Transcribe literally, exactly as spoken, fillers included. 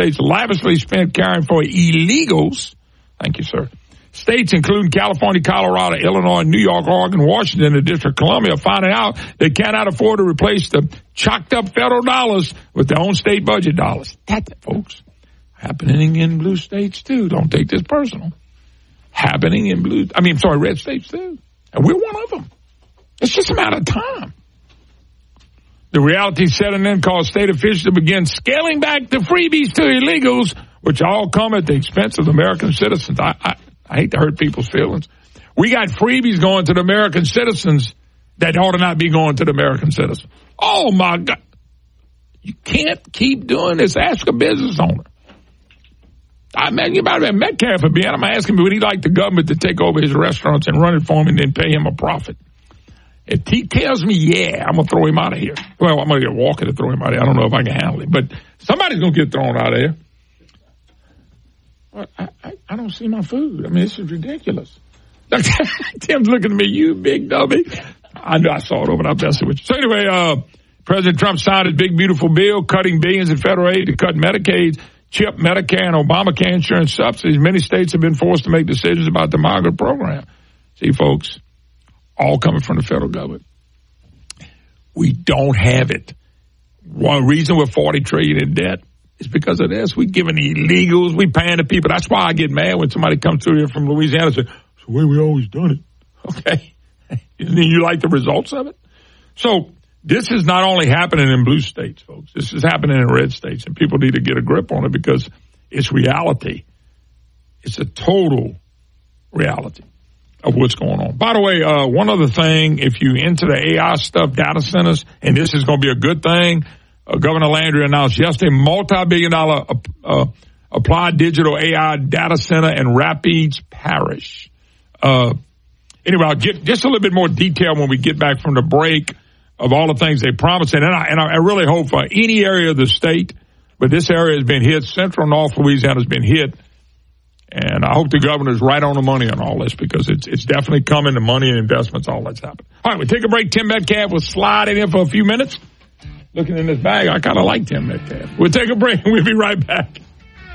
states lavishly spent caring for illegals. Thank you, sir. States including California, Colorado, Illinois, New York, Oregon, Washington, and the District of Columbia finding out they cannot afford to replace the chocked up federal dollars with their own state budget dollars. That's, folks, happening in blue states too. Don't take this personal. Happening in blue, I mean, sorry, red states too. And we're one of them. It's just a matter of time. The reality setting in caused state officials to begin scaling back the freebies to illegals, which all come at the expense of American citizens. I, I, I hate to hurt people's feelings. We got freebies going to the American citizens that ought to not be going to the American citizens. Oh, my God. You can't keep doing this. Ask a business owner. I mean, you might have Metcalf would be, and I'm asking him, would he like the government to take over his restaurants and run it for him and then pay him a profit? If he tells me, yeah, I'm going to throw him out of here. Well, I'm going to get Walker to throw him out of here. I don't know if I can handle it, but somebody's going to get thrown out of here. I, I, I don't see my food. I mean, this is ridiculous. Tim's looking at me, you big dummy. I know I saw it over, but I'm messing with you. So anyway, uh, President Trump signed his big, beautiful bill, cutting billions in federal aid to cut Medicaid, CHIP, Medicare, and Obamacare insurance subsidies. Many states have been forced to make decisions about the migrant program. See, folks, all coming from the federal government. We don't have it. One reason we're forty trillion dollars in debt is because of this. We're giving the illegals, we paying the people. That's why I get mad when somebody comes through here from Louisiana and says, it's the way we always done it. Okay. You like the results of it? So this is not only happening in blue states, folks. This is happening in red states, and people need to get a grip on it because it's reality. It's a total reality of what's going on. By the way, uh, one other thing, if you into the A I stuff, data centers, and this is going to be a good thing, uh, Governor Landry announced yesterday multi-billion dollar uh, uh, Applied Digital A I data center in Rapides Parish. Uh, anyway, I'll get just a little bit more detail when we get back from the break of all the things they promised. And I, and I really hope for any area of the state, but this area has been hit. Central North Louisiana has been hit. And I hope the governor's right on the money on all this because it's it's definitely coming, the money and investments, all that's happening. All right, we take a break. Tim Metcalf will slide in here for a few minutes. Looking in this bag, I kind of like Tim Metcalf. We'll take a break and we'll be right back.